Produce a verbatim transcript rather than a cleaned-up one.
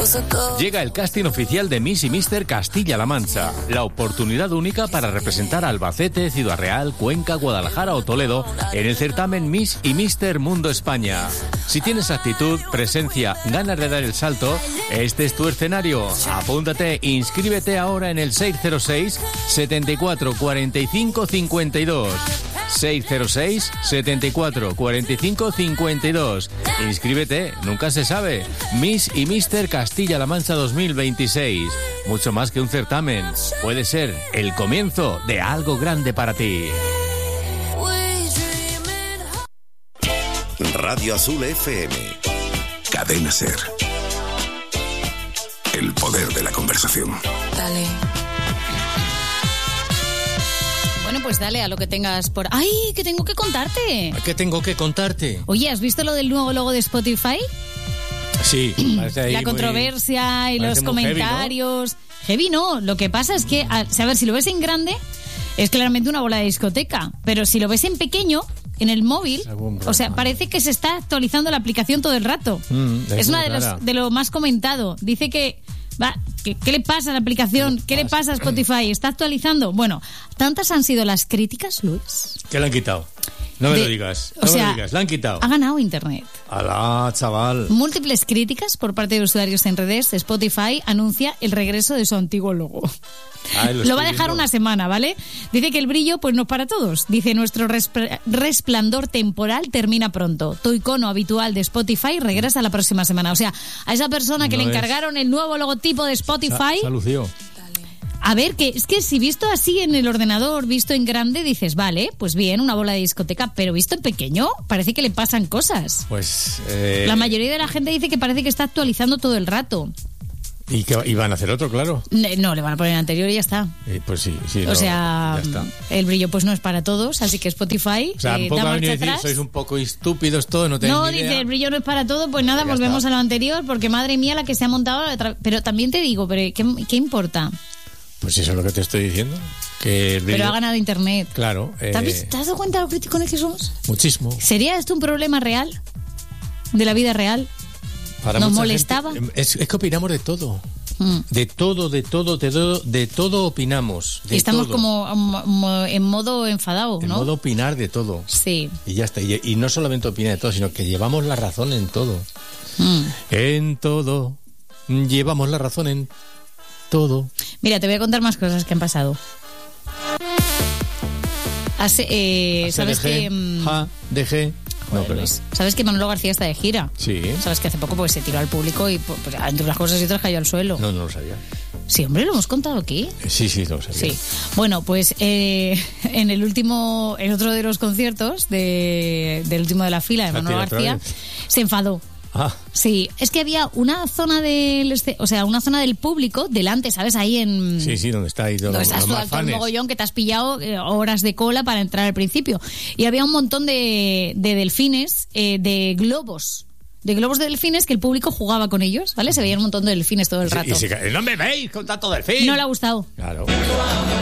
Llega el casting oficial de Miss y míster Castilla-La Mancha, la oportunidad única para representar a Albacete, Ciudad Real, Cuenca, Guadalajara o Toledo en el certamen Miss y míster Mundo España. Si tienes actitud, presencia, ganas de dar el salto, este es tu escenario. Apúntate, inscríbete ahora en el seis cero seis, setenta y cuatro, cuarenta y cinco, cincuenta y dos. seis cero seis, setenta y cuatro, cuarenta y cinco, cincuenta y dos. Inscríbete, nunca se sabe. Miss y míster Castilla-La Mancha dos mil veintiséis. Mucho más que un certamen. Puede ser el comienzo de algo grande para ti. Radio Azul F M. Cadena Ser. El poder de la conversación. Dale. Bueno, pues dale a lo que tengas por... ¡Ay, que tengo que contarte! ¿Qué tengo que contarte? Oye, ¿has visto lo del nuevo logo de Spotify? Sí, parece ahí la muy, controversia y los comentarios. Heavy, ¿no? Heavy no, lo que pasa es que, a, a ver, si lo ves en grande, es claramente una bola de discoteca, pero si lo ves en pequeño, en el móvil, o sea, parece que se está actualizando la aplicación todo el rato. Mm, es una de, los, de lo más comentado. Dice que... Va, ¿qué, ¿Qué le pasa a la aplicación? ¿Qué le pasa a Spotify? ¿Está actualizando? Bueno, tantas han sido las críticas, Luis. ¿Qué le han quitado? No me de, lo digas, no o sea, me lo digas, la han quitado. Ha ganado Internet. ¡Alá, chaval! Múltiples críticas por parte de usuarios en redes. Spotify anuncia el regreso de su antiguo logo. Ah, lo, lo va a dejar viendo. Una semana, ¿vale? Dice que el brillo pues no es para todos. Dice, nuestro resp- resplandor temporal termina pronto. Tu icono habitual de Spotify regresa la próxima semana. O sea, a esa persona que no le encargaron es... el nuevo logotipo de Spotify... Se ha lucido. A ver, que es que si visto así en el ordenador, visto en grande, dices, vale, pues bien, una bola de discoteca, pero visto en pequeño, parece que le pasan cosas. Pues... Eh... La mayoría de la gente dice que parece que está actualizando todo el rato. ¿Y que iban a hacer otro, claro? No, le van a poner el anterior y ya está. Eh, pues sí, sí. O no, sea, el brillo pues no es para todos, así que Spotify... O sea, eh, un poco da a venir marcha decir, atrás. sois un poco estúpidos todos, no tenéis No, ni dice, idea. el brillo no es para todo, pues nada, Ya volvemos está. a lo anterior, porque madre mía la que se ha montado... Pero también te digo, pero ¿qué, qué importa? Pues eso es lo que te estoy diciendo. Que el brillo... Pero ha ganado Internet. Claro. ¿Te, Eh... has, ¿Te has dado cuenta de lo criticones que somos? Muchísimo. ¿Sería esto un problema real? ¿De la vida real? Para ¿Nos mucha molestaba? gente, es, es que opinamos de todo. Mm. De todo, de todo, de todo, de todo opinamos. De Estamos todo. como um, en modo enfadado, En ¿no? modo opinar de todo. Sí. Y ya está. Y, y no solamente opinar de todo, sino que llevamos la razón en todo. Mm. En todo. Llevamos la razón en todo. Mira, te voy a contar más cosas que han pasado. Hace, eh, ¿Sabes que...? Um... Ja, dejé. No, Joder, Luis, ¿sabes que Manolo García está de gira? Sí. ¿Sabes que hace poco pues se tiró al público y pues, entre unas cosas y otras cayó al suelo? No, no lo sabía. Sí, hombre, lo hemos contado aquí. Sí, sí, lo sabía. Sí. Bueno, pues eh, en el último, en otro de los conciertos de, del último de la fila de Manolo García, se enfadó. Ah. Sí, es que había una zona del, o sea, una zona del público delante, ¿sabes? Ahí en... Sí, sí, donde está ahí todo. Donde estás tú al mogollón que te has pillado eh, horas de cola para entrar al principio. Y había un montón de, de delfines, eh, de globos. De globos de delfines que el público jugaba con ellos, ¿vale? Se veían un montón de delfines todo el rato. Y si, y si, no me veis con tanto delfín. No le ha gustado. Claro.